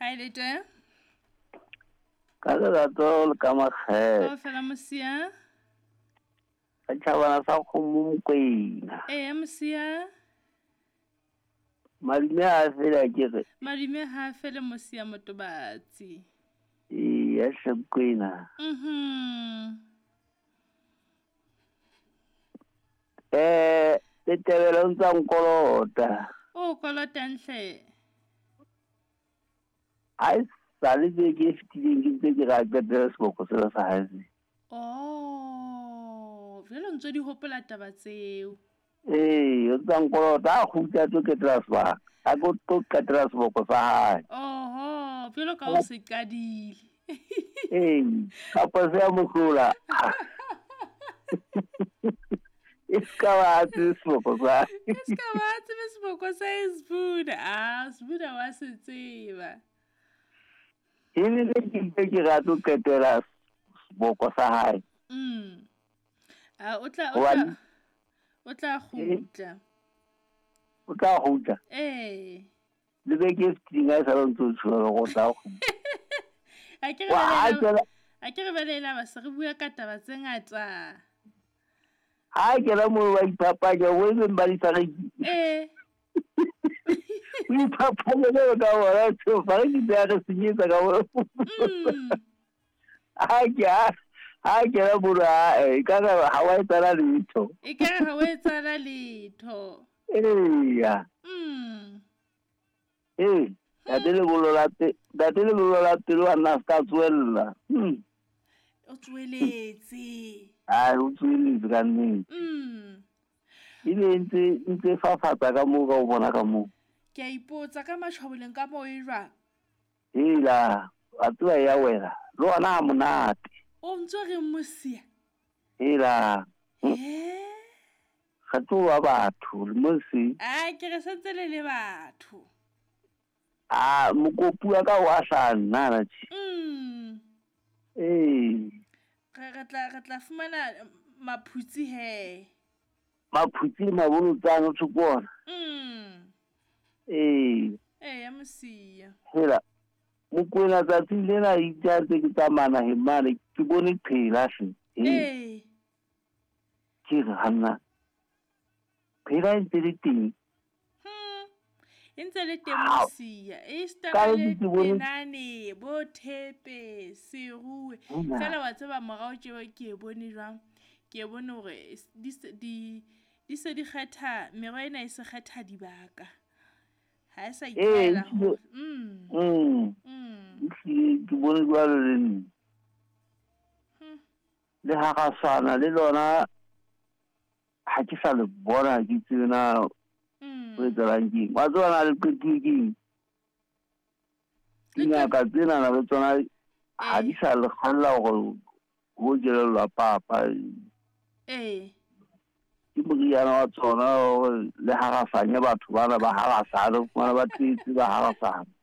Hi Lete. Ka lerato le ka makgethe Go fela mosia. ka tšhabana sa kgomo Mokwena. Mosia. Madime a fela ke re Madime ha fele mosia motobatsi. ya Mokwena. Le tebelo ntsa nkolota. Kolota ntle. A sa le ke fitileng ke ntse ke ga qetela seboko selo sa hae. Vele ntse di hopola taba tseo. O tsa nkolota a khutla tso ketela sebaka. A go to qetela seboko sa hae. Vele ka o se qadile. Kapa se ya mohlola. Iska ba tse seboko sa. Iska ba tse seboko sa Sbuda. Sbuda wa se tseba. Ile ke ga tso qetela seboko sa hae. O tla khutla. O tla khutla. Le be ke fitinga sa ntse tshwara go tla khutla. A ke re belela ba se re bua ka taba tse ngata. Ha ke la mo wa ipapanya o le mbali sa re. Ni papa le ka wa tso fa ke ya re sinyetsa ka wa. Ha ke la bura ka ga ha wa tsala litho. E ka ga wa tsala litho. Datele bolola pelo a nna ska tswella. O tsweletse. O tsweletse ka nnete. Ntse fafatsa ka moo ka o bona ka moo. Ke a ipotsa ka matšhoboleng ka moo e jwa. A tswa ya wela. Lo ana monate. O ntse re mosia. Ga tloa batho le mosi. Ke re sentse le batho. Mokopua ka wa sana tshi. Re tla fumana maphutsi he. Maphutsi mabolotsa o tsukona. Ya mosia. Hela. Mokwena tsatsi lena itse ke tsamana he mane ke bone phela se. Ke hana. Phela ntse le teng. Ntse le teng mosia. E stara le penane bo thepe serue. Fela wa tseba morao tjeo ke bone jwang. Ke bone hore di se di kgetha mero ena e se kgetha dibaka. Ha sa itlela ho. Ke bone jwalo le nna. Le ha ga sana le lona ha ke sa le bona ke tsena o etsalang ke wa tsona le qetile ka tsena na le tsona ha di sa le khalla go go jelelwa papa ke moriana wa tsona le ha ga sanya batho bana ba ha ga sa le bona ba tletse ba ha ga sana